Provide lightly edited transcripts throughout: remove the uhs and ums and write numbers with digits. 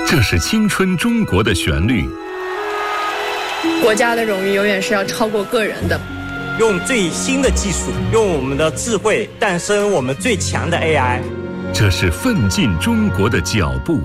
这是青春中国的旋律。 国家的荣誉永远是要超过个人的。 用最新的技术，用我们的智慧诞生我们最强的 AI。 这是奋进中国的脚步。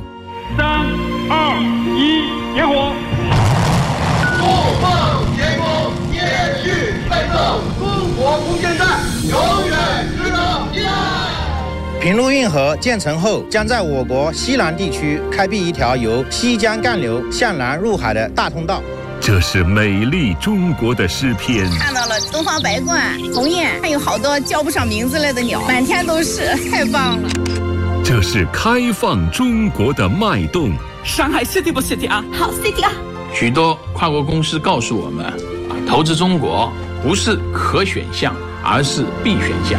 3、2、1，点火！ 不放天空，延续奋斗，中国空间站永远值得依赖。 平陆运河建成后，将在我国西南地区开辟一条由西江干流向南入海的大通道。 这是美丽中国的诗篇。 看到了东方白鹳、鸿雁，还有好多叫不上名字来的鸟，满天都是，太棒了。 这是开放中国的脉动。 上海 City 不 City 啊？ 好 City 啊！ 许多跨国公司告诉我们，投资中国不是可选项，而是必选项。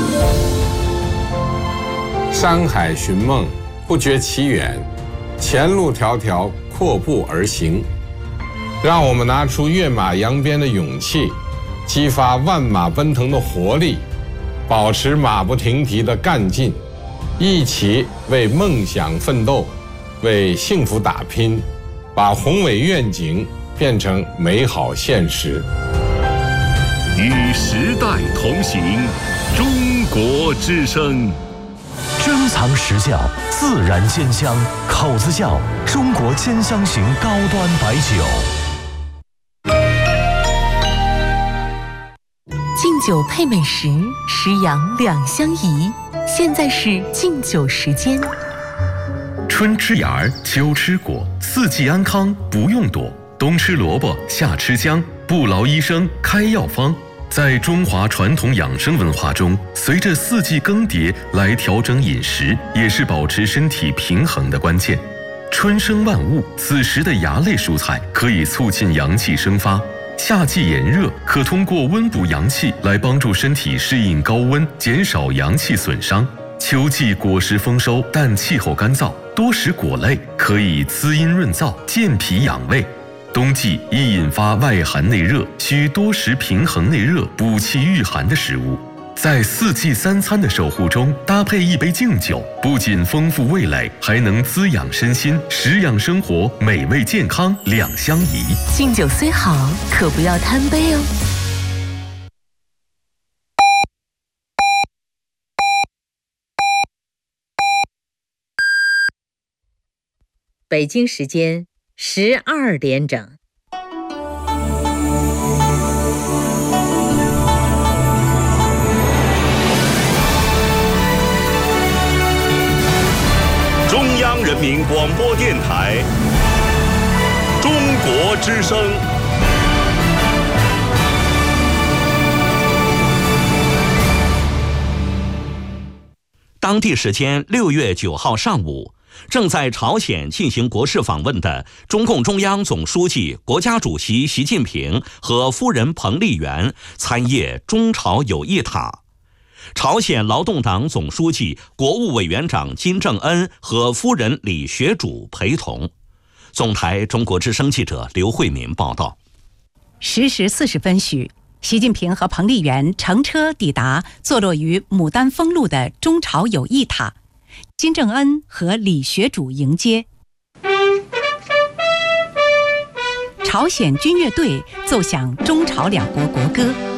山海寻梦，不觉其远，前路迢迢，阔步而行。让我们拿出跃马扬鞭的勇气，激发万马奔腾的活力，保持马不停蹄的干劲，一起为梦想奋斗，为幸福打拼，把宏伟愿景变成美好现实。 与时代同行，中国之声。 珍藏实窖，自然鲜香，口子窖中国鲜香型高端白酒。 敬酒配美食，食养两相宜。现在是敬酒时间。 春吃芽，秋吃果，四季安康不用躲。冬吃萝卜，夏吃姜，不劳医生开药方。在中华传统养生文化中，随着四季更迭来调整饮食，也是保持身体平衡的关键。春生万物，此时的芽类蔬菜可以促进阳气生发。夏季炎热，可通过温补阳气来帮助身体适应高温，减少阳气损伤。秋季果实丰收，但气候干燥，多食果类可以滋阴润燥、健脾养胃。冬季易引发外寒内热，需多食平衡内热、补气御寒的食物。在四季三餐的守护中，搭配一杯敬酒，不仅丰富味蕾，还能滋养身心，食养生活，美味健康两相宜。 敬酒虽好，可不要贪杯哦。 北京时间12点整。 中央人民广播电台中国之声。 当地时间6月9号上午，正在朝鲜进行国事访问的中共中央总书记、国家主席习近平和夫人彭丽媛参谒中朝友谊塔。朝鲜劳动党总书记、国务委员长金正恩和夫人李学主陪同。总台中国之声记者刘慧民报道。 10时40分许，习近平和彭丽媛乘车抵达坐落于牡丹峰路的中朝友谊塔，金正恩和李学主迎接。朝鲜军乐队奏响中朝两国国歌。